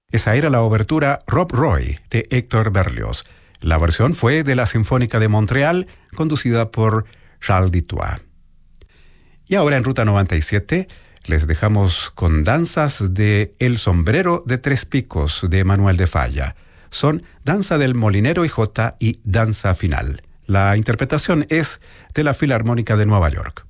Esa era la obertura Rob Roy de Héctor Berlioz. La versión fue de la Sinfónica de Montreal, conducida por Charles Dutoit. Y ahora en Ruta 97 les dejamos con danzas de El Sombrero de Tres Picos de Manuel de Falla. Son Danza del Molinero y Danza Final. La interpretación es de la Filarmónica de Nueva York.